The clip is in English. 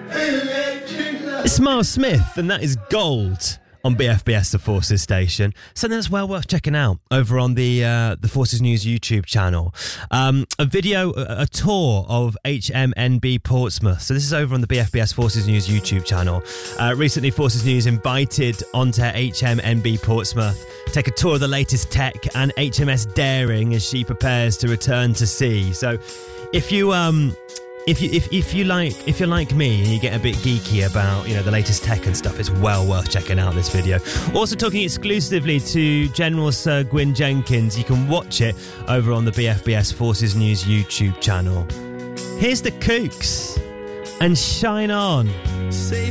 It's Miles Smith, and that is Gold on BFBS, the Forces station. Something that's well worth checking out over on the Forces News YouTube channel. A video, a tour of HMNB Portsmouth. So this is over on the BFBS Forces News YouTube channel. Recently, Forces News invited onto HMNB Portsmouth to take a tour of the latest tech and HMS Daring as she prepares to return to sea. So if you If you're like me and you get a bit geeky about, you know, the latest tech and stuff, it's well worth checking out this video. Also talking exclusively to General Sir Gwyn Jenkins. You can watch it over on the BFBS Forces News YouTube channel. Here's the Kooks and Shine On.